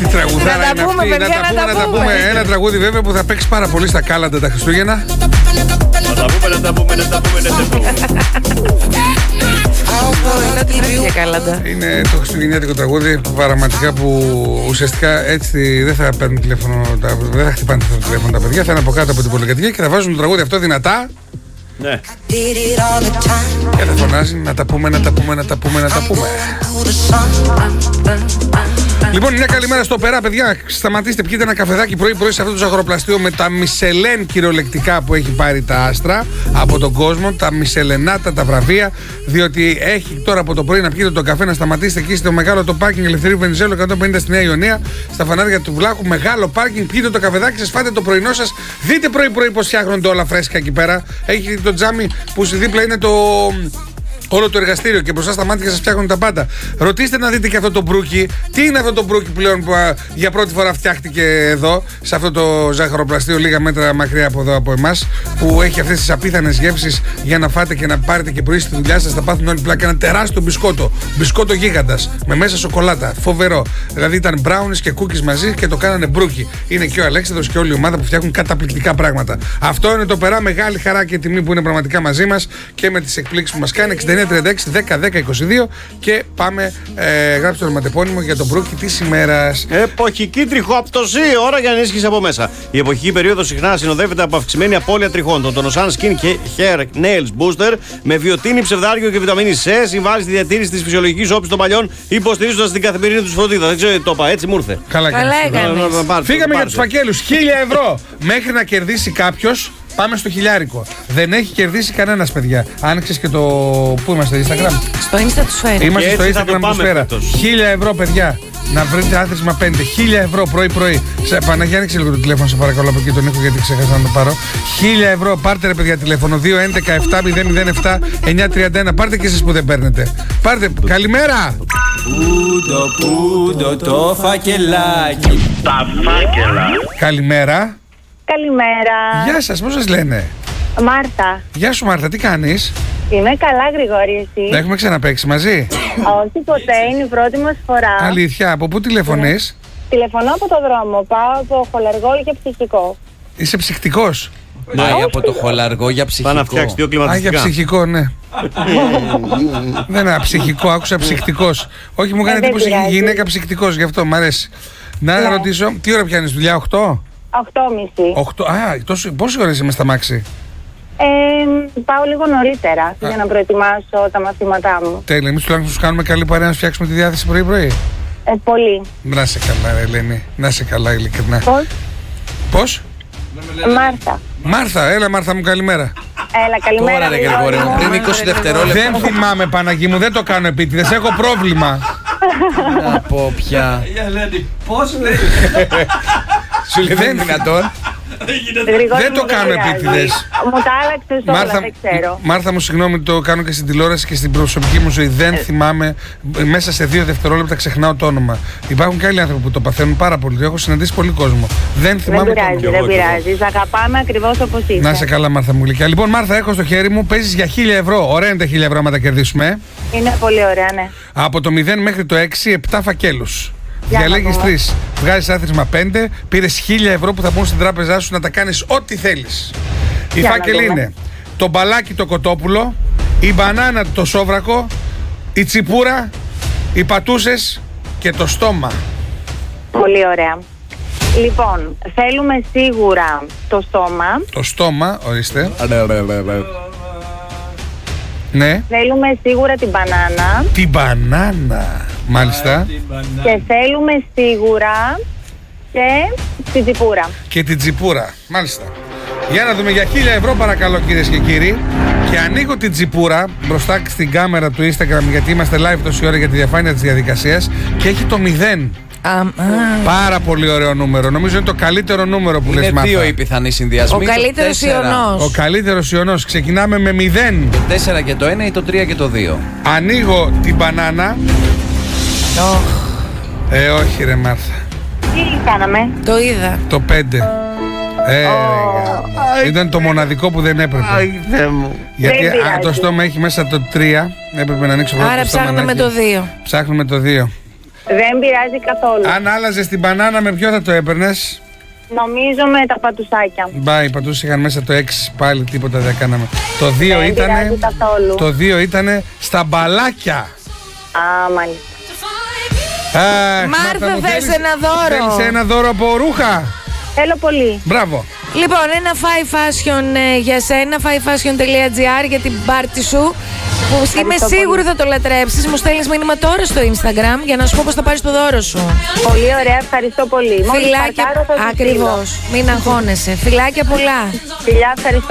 τραγουδάρα είναι αυτή. Να τα πούμε. Ένα τραγούδι βέβαια που θα παίξει πάρα πολύ στα κάλαντα τα Χριστούγεννα. Να τα πούμε. Είναι το χριστουγεννιάτικο τραγούδι πραγματικά που ουσιαστικά έτσι δεν θα παίρνουν τηλέφωνο, δεν θα χτυπάνε το τηλέφωνο τα παιδιά, θα είναι από κάτω από την πολυκατοικία και θα βάζουν το τραγούδι αυτό δυνατά. Ναι. Και θα φωνάζει να τα πούμε. Λοιπόν, μια καλημέρα στο Περά, παιδιά. Σταματήστε, πιείτε ένα καφεδάκι πρωί-πρωί σε αυτό το ζαχαροπλαστείο με τα Μισελέν κυριολεκτικά που έχει πάρει τα άστρα από τον κόσμο, τα Μισελενάτα, τα βραβεία. Διότι έχει τώρα από το πρωί να πιείτε τον καφέ, να σταματήσετε εκεί στο μεγάλο το πάρκινγκ Ελευθερίου Βενιζέλου 150 στη Νέα Ιωνία, στα φανάρια του Βλάχου. Μεγάλο πάρκινγκ, πιείτε το καφεδάκι σας, φάτε το πρωινό σας. Δείτε πρωί-πρωί πως φτιάχνονται όλα φρέσκα εκεί πέρα. Έχει το τζάμι που στη δίπλα είναι όλο το εργαστήριο και μπροστά στα μάτια σας φτιάχνουν τα πάντα. Ρωτήστε να δείτε και αυτό το μπρούκι. Τι είναι αυτό το μπρούκι πλέον που για πρώτη φορά φτιάχτηκε εδώ, σε αυτό το ζάχαροπλαστείο, λίγα μέτρα μακριά από εδώ από εμάς, που έχει αυτές τις απίθανες γεύσεις για να φάτε και να πάρετε και πρωί στη δουλειά σας. Θα πάθουν όλοι πλάκα. Ένα τεράστιο μπισκότο. Μπισκότο γίγαντας με μέσα σοκολάτα. Φοβερό. Δηλαδή ήταν brownies και cookies μαζί και το κάνανε μπρούκι. Είναι και ο Αλέξανδρος και όλη η ομάδα που φτιάχνουν καταπληκτικά πράγματα. Αυτό είναι το Περά. Μεγάλη χαρά και τιμή που είναι πραγματικά μαζί μας και με τις εκπλήξεις που μας κάνει. 69-36-10-10-22 και πάμε, γράψτε το ονοματεπώνυμο για τον μπρούκι της ημέρας. Εποχική τριχοαπτωσή, ώρα για ενίσχυση από μέσα. Η εποχική περίοδος συχνά συνοδεύεται από αυξημένη απώλεια τριχών. Το Tonosan Skin Hair Nails Booster με βιοτίνη, ψευδάργιο και βιταμίνη C συμβάλλει στη διατήρηση της φυσιολογικής όψης των παλιών, υποστηρίζοντας την καθημερινή τους φροντίδα. Δεν ξέρω τι το είπα, έτσι μου ήρθε. Καλά έκανες. Φύγαμε για τους φακέλους. 1.000 ευρώ μέχρι να κερδίσει κάποιος. Πάμε στο χιλιάρικο. Δεν έχει κερδίσει κανένας, παιδιά. Άνοιξες και το. Πού είμαστε, Instagram? Στο Insta του Σφαίρα. Είμαστε στο Instagram του Σφαίρα. 1.000 ευρώ, παιδιά. Να βρείτε άθροισμα 5. 1.000 ευρώ πρωί-πρωί. Παναγία, άνοιξε λίγο το τηλέφωνο, σε παρακαλώ, από εκεί τον ήχο, γιατί ξέχασα να το πάρω. 1.000 ευρώ, πάρτε ρε παιδιά τηλέφωνο. 2-11-7-007-931. Πάρτε και εσείς που δεν παίρνετε. Πάρτε. Καλημέρα! Πούντο το φακελάκι. Τα φάκελα. Καλημέρα. Καλημέρα. Γεια σας, πώς σας λένε? Μάρθα. Γεια σου Μάρθα, τι κάνεις? Είμαι καλά, Γρηγόρη, εσύ? Έχουμε ξαναπαίξει μαζί? Όχι ποτέ, είναι η πρώτη μας φορά. Αλήθεια, από πού τηλεφωνείς? Τηλεφωνώ από το δρόμο, πάω από χολαργό για ψυχικό. Είσαι ψυχτικός? Ναι, από το χολαργό για ψυχικό. Πάει να φτιάξει δύο κλιματιστικά. Για ψυχικό, ναι. Δεν είναι ψυχικό, άκουσα ψυχτικός. Όχι, μου κάνει εντύπωση γυναίκα ψυχτικός, γι' αυτό μου αρέσει. Να ρωτήσω, τι ώρα πιάνεις δουλειά, 8? 8.30. 8, πόσες ώρες είμαι στα μάξι? Πάω λίγο νωρίτερα για να προετοιμάσω τα μαθήματά μου. Τέλεια, εμείς τουλάχιστον σου κάνουμε καλή παρέα να φτιάξουμε τη διάθεση πρωί-πρωί. Πολύ. Να σε καλά, Ελένη. Να σε καλά, ειλικρινά. Πώς? Μάρθα. Μάρθα, έλα Μάρθα μου, καλημέρα. Έλα, καλημέρα. Τώρα, ρε Γρηγόρη μου, πριν 20 δευτερόλεπτα. Δεν θυμάμαι, Παναγί μου, δεν το κάνω επίτηδες, έχω πρόβλημα. Να πω πια. Πώς λέει? Σου λέει δεν είναι δυνατόν. Δεν το κάνω επίτηδες. Μου τα άλλαξες όλα, δεν ξέρω. Μάρθα μου, συγγνώμη, το κάνω και στην τηλεόραση και στην προσωπική μου ζωή. Δεν θυμάμαι, μέσα σε 2 δευτερόλεπτα ξεχνάω το όνομα. Υπάρχουν και άλλοι άνθρωποι που το παθαίνουν πάρα πολύ. Έχω συναντήσει πολύ κόσμο. Δεν θυμάμαι το όνομα. Δεν πειράζει. Σ' αγαπάμε ακριβώς όπως είσαι. Να σε καλά, Μάρθα μου γλυκιά. Λοιπόν, Μάρθα, έχω στο χέρι μου, παίζεις για 1.000 ευρώ. Ωραία είναι τα 1.000 ευρώ, άμα τα κερδίσουμε. Είναι πολύ ωραία, ναι. Από το 0 μέχρι το 6, 7 φακέλους. Διαλέγεις 3, βγάζεις άθροισμα 5, πήρες 1.000 ευρώ που θα μπουν στην τράπεζά σου να τα κάνεις ό,τι θέλεις. Οι φάκελοι είναι το μπαλάκι το κοτόπουλο, η μπανάνα το σόβρακο, η τσιπούρα, οι πατούσες και το στόμα. Πολύ ωραία. Λοιπόν, θέλουμε σίγουρα το στόμα. Το στόμα, ορίστε. Ναι. Θέλουμε σίγουρα την μπανάνα. Την μπανάνα, μάλιστα. Και θέλουμε σίγουρα και την τσιπούρα. Και την τσιπούρα, μάλιστα. Για να δούμε, για 1.000 ευρώ παρακαλώ, κυρίες και κύριοι. Και ανοίγω την τσιπούρα μπροστά στην κάμερα του Instagram, γιατί είμαστε live τόση ώρα για τη διαφάνεια της διαδικασίας, και έχει το 0. Πάρα πολύ ωραίο νούμερο. Νομίζω είναι το καλύτερο νούμερο που λες, Μάρθα. Είναι 2 οι πιθανοί συνδυασμοί. Ο καλύτερος ιονός. Ο καλύτερος ιονός. Ξεκινάμε με 0. Το 4 και το 1 ή το 3 και το 2. Ανοίγω την μπανάνα. Όχι ρε Μάρθα. Τι κάναμε? Το είδα. Το 5. Ήταν το μοναδικό που δεν έπρεπε. Γιατί το στόμα έχει μέσα το 3. Έπρεπε να ανοίξω πρώτα. Άρα ψάχνουμε το 2. Ψάχνουμε το 2. Δεν πειράζει καθόλου. Αν άλλαζε την μπανάνα, με ποιο θα το έπαιρνε? Νομίζω με τα πατουσάκια. Μπα, οι πατούσες είχαν μέσα το 6, πάλι τίποτα δεν κάναμε. Το 2 Δεν πειράζει ήτανε. καθόλου. Το 2 ήτανε στα μπαλάκια. Α, μάλιστα. Μάρθα, θες ένα δώρο? Θέλεις ένα δώρο από ρούχα? Θέλω πολύ. Μπράβο. Λοιπόν, ένα Five Fashion για σένα, fivefashion.gr για την πάρτι σου. Που είμαι σίγουρη θα το λατρέψεις. Μου στέλνεις μήνυμα τώρα στο Instagram για να σου πω πώς θα πάρεις το δώρο σου. Πολύ ωραία, ευχαριστώ πολύ. Μόλις Φιλάκια, παρκάρω θα σου στείλω. ακριβώς. Μην αγχώνεσαι. Φιλάκια πολλά. Φιλιά, ευχαριστώ.